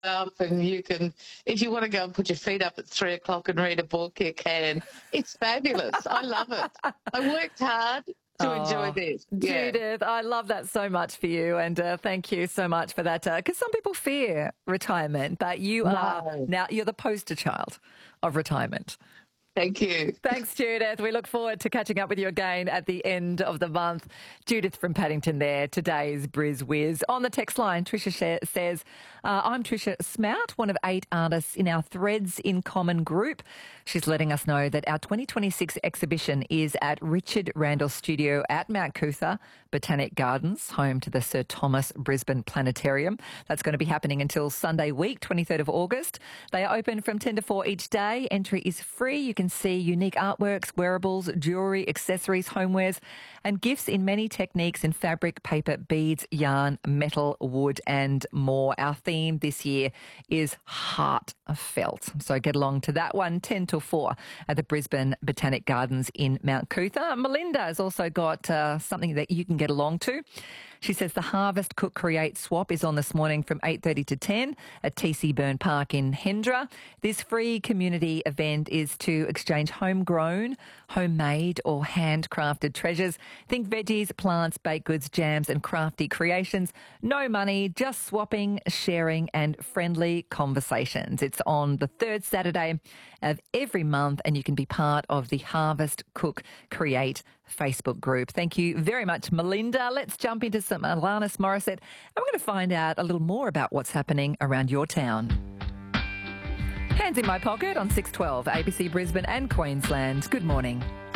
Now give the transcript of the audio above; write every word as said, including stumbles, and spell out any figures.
up and you can, if you want to go and put your feet up at three o'clock and read a book, you can. It's fabulous. I love it. I worked hard to enjoy Oh, this. Yeah. Judith, I love that so much for you, and uh, thank you so much for that. Because some people fear retirement, but you are No. now you're the poster child of retirement. Thank you. Thanks, Judith. We look forward to catching up with you again at the end of the month. Judith from Paddington there, today's Briz Whiz. On the text line, Tricia sh- says, uh, I'm Tricia Smout, one of eight artists in our Threads in Common group. She's letting us know that our twenty twenty-six exhibition is at Richard Randall Studio at Mount Cootha Botanic Gardens, home to the Sir Thomas Brisbane Planetarium. That's going to be happening until Sunday week, twenty-third of August. They are open from ten to four each day. Entry is free. You can see unique artworks, wearables, jewellery, accessories, homewares, and gifts in many techniques in fabric, paper, beads, yarn, metal, wood, and more. Our theme this year is heartfelt. So get along to that one, ten till four at the Brisbane Botanic Gardens in Mount Cootha. Melinda has also got uh, something that you can get along to. She says the Harvest Cook Create Swap is on this morning from eight thirty to ten at T C Burn Park in Hendra. This free community event is to exchange homegrown, homemade or handcrafted treasures. Think veggies, plants, baked goods, jams and crafty creations. No money, just swapping, sharing and friendly conversations. It's on the third Saturday of every month and you can be part of the Harvest Cook Create Facebook group. Thank you very much, Melinda. Let's jump into some Alanis Morissette and we're going to find out a little more about what's happening around your town. Hands in my pocket on six twelve, A B C Brisbane and Queensland. Good morning.